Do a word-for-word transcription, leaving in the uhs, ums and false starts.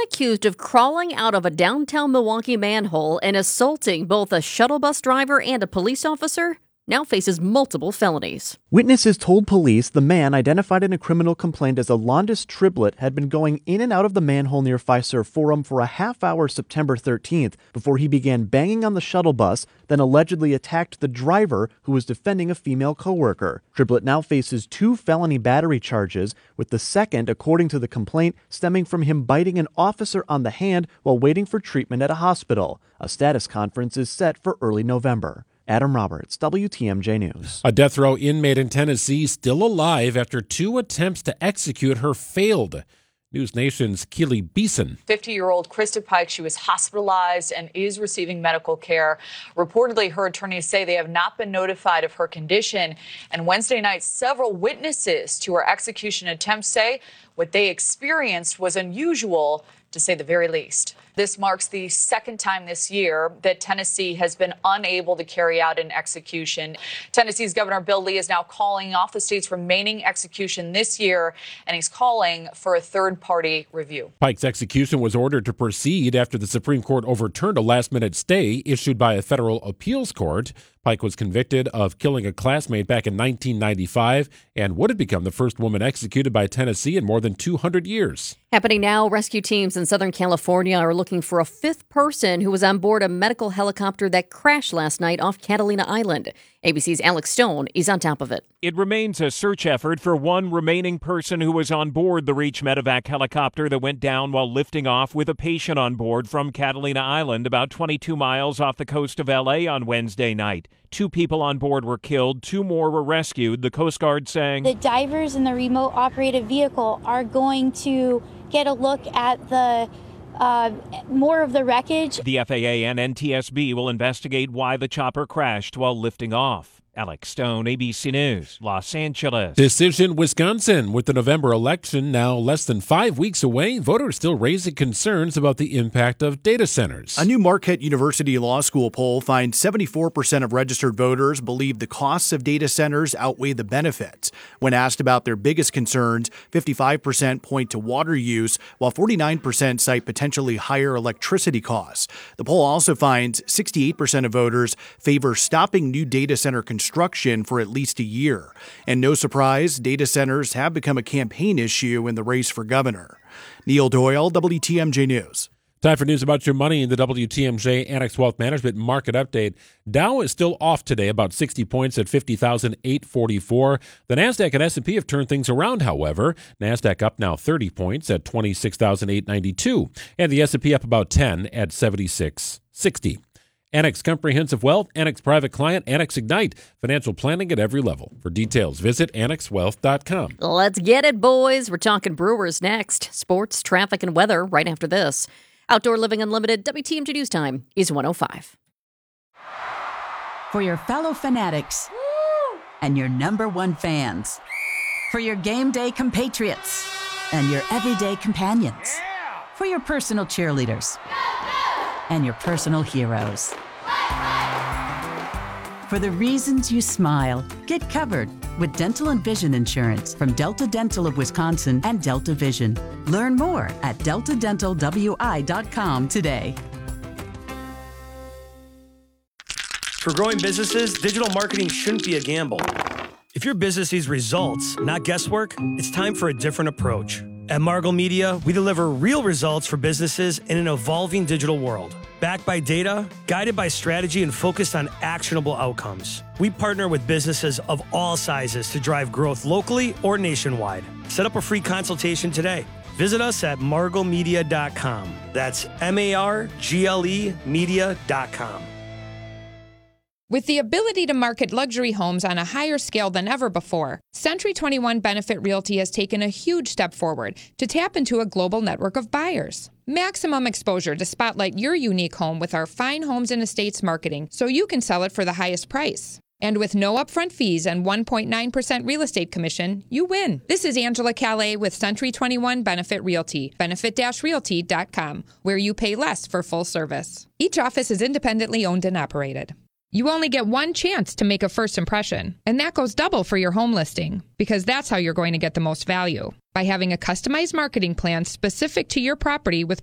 accused of crawling out of a downtown Milwaukee manhole and assaulting both a shuttle bus driver and a police officer now faces multiple felonies. Witnesses told police the man, identified in a criminal complaint as Alondis Triblet, had been going in and out of the manhole near Fiserv Forum for a half hour September thirteenth before he began banging on the shuttle bus, then allegedly attacked the driver who was defending a female coworker. Triblet now faces two felony battery charges, with the second, according to the complaint, stemming from him biting an officer on the hand while waiting for treatment at a hospital. A status conference is set for early November. Adam Roberts, W T M J News. A death row inmate in Tennessee still alive after two attempts to execute her failed. News Nation's Keely Beeson. fifty-year-old Krista Pike, she was hospitalized and is receiving medical care. Reportedly, her attorneys say they have not been notified of her condition. And Wednesday night, several witnesses to her execution attempt say what they experienced was unusual, to say the very least. This marks the second time this year that Tennessee has been unable to carry out an execution. Tennessee's Governor Bill Lee is now calling off the state's remaining execution this year, and he's calling for a third-party review. Pike's execution was ordered to proceed after the Supreme Court overturned a last-minute stay issued by a federal appeals court. Pike was convicted of killing a classmate back in nineteen ninety-five and would have become the first woman executed by Tennessee in more than two hundred years. Happening now, rescue teams in Southern California are looking for a fifth person who was on board a medical helicopter that crashed last night off Catalina Island. A B C's Alex Stone is on top of it. It remains a search effort for one remaining person who was on board the Reach Medevac helicopter that went down while lifting off with a patient on board from Catalina Island, about twenty-two miles off the coast of L A on Wednesday night. Two people on board were killed. Two more were rescued. The Coast Guard saying the divers in the remote operated vehicle are going to get a look at the uh, more of the wreckage. The F A A and N T S B will investigate why the chopper crashed while lifting off. Alex Stone, A B C News, Los Angeles. Decision, Wisconsin. With the November election now less than five weeks away, voters still raising concerns about the impact of data centers. A new Marquette University Law School poll finds seventy-four percent of registered voters believe the costs of data centers outweigh the benefits. When asked about their biggest concerns, fifty-five percent point to water use, while forty-nine percent cite potentially higher electricity costs. The poll also finds sixty-eight percent of voters favor stopping new data center construction construction for at least a year. And no surprise, data centers have become a campaign issue in the race for governor. Neil Doyle, W T M J News. Time for news about your money in the W T M J Annex Wealth Management Market Update. Dow is still off today, about sixty points at fifty thousand eight hundred forty-four. The NASDAQ and S and P have turned things around, however. NASDAQ up now thirty points at twenty-six thousand eight hundred ninety-two. And the S and P up about ten at seventy-six sixty. Annex Comprehensive Wealth, Annex Private Client, Annex Ignite. Financial planning at every level. For details, visit annex wealth dot com. Let's get it, boys. We're talking Brewers next. Sports, traffic, and weather right after this. Outdoor Living Unlimited, W T M J News Time is one oh five. For your fellow fanatics Woo! And your number one fans. For your game day compatriots and your everyday companions. Yeah! For your personal cheerleaders. And your personal heroes. For the reasons you smile, get covered with dental and vision insurance from Delta Dental of Wisconsin and Delta Vision. Learn more at delta dental w i dot com today. For growing businesses, digital marketing shouldn't be a gamble. If your business needs results, not guesswork, it's time for a different approach. At Margle Media, we deliver real results for businesses in an evolving digital world. Backed by data, guided by strategy, and focused on actionable outcomes. We partner with businesses of all sizes to drive growth locally or nationwide. Set up a free consultation today. Visit us at margle media dot com. That's M A R G L E media dot com. With the ability to market luxury homes on a higher scale than ever before, Century twenty-one Benefit Realty has taken a huge step forward to tap into a global network of buyers. Maximum exposure to spotlight your unique home with our fine homes and estates marketing so you can sell it for the highest price. And with no upfront fees and one point nine percent real estate commission, you win. This is Angela Calais with Century twenty-one Benefit Realty, benefit dash realty dot com, where you pay less for full service. Each office is independently owned and operated. You only get one chance to make a first impression, and that goes double for your home listing, because that's how you're going to get the most value. By having a customized marketing plan specific to your property with